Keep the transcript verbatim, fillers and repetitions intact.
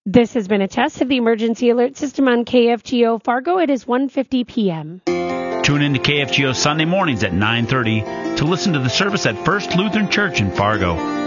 This has been a test of the emergency alert system on K F G O Fargo. It is one fifty p.m. Tune in to K F G O Sunday mornings at nine thirty to listen to the service at First Lutheran Church in Fargo.